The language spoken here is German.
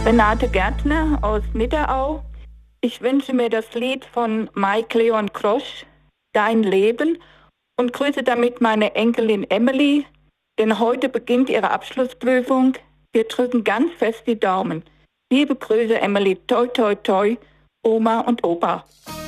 Renate Gärtner aus Nidderau. Ich wünsche mir das Lied von Mike Leon Krosch, Dein Leben, und grüße damit meine Enkelin Emily, denn heute beginnt ihre Abschlussprüfung. Wir drücken ganz fest die Daumen. Liebe Grüße, Emily, toi toi toi, Oma und Opa.